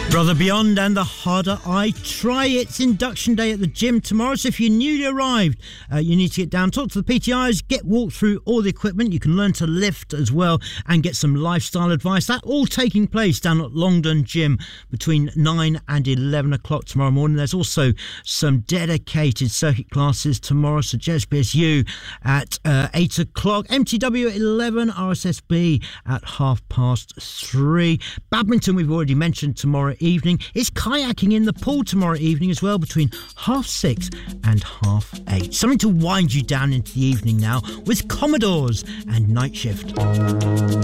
Brother Beyond and The Harder I Try. It's induction day at the gym tomorrow, so if you're newly arrived, you need to get down, talk to the PTIs, get walked through all the equipment. You can learn to lift as well and get some lifestyle advice. That all taking place down at Longdon Gym between 9 and 11 o'clock tomorrow morning. There's also some dedicated circuit classes tomorrow, so JSBSU at 8 o'clock, MTW at 11, RSSB at 3:30. Badminton we've already mentioned tomorrow evening. It's kayaking in the pool tomorrow evening as well between 6:30 and 8:30. Something to wind you down into the evening now with Commodores and Night Shift.